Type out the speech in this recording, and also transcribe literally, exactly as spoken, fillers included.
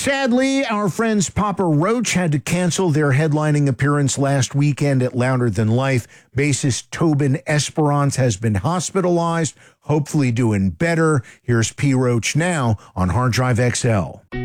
Sadly, our friends Papa Roach had to cancel their headlining appearance last weekend at Louder Than Life. Bassist Tobin Esperance has been hospitalized, hopefully doing better. Here's P. Roach now on Hard Drive X L.